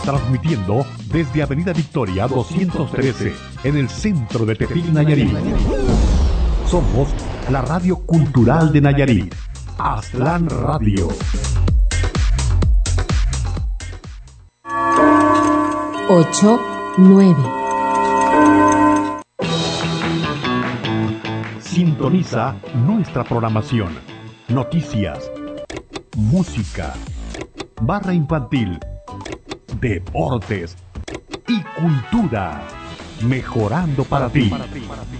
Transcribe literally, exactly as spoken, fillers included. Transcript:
transmitiendo desde Avenida Victoria doscientos trece, en el centro de Tepic, Nayarit. Somos la radio cultural de Nayarit, Aztlán Radio. Ocho, nueve. Sintoniza nuestra programación. Noticias, música, barra infantil, deportes y cultura. Mejorando para ti.